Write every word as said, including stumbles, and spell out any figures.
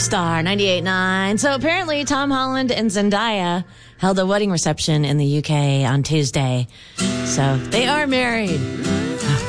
Star ninety-eight point nine. So apparently Tom Holland and Zendaya held a wedding reception in the U K on Tuesday. So they are married.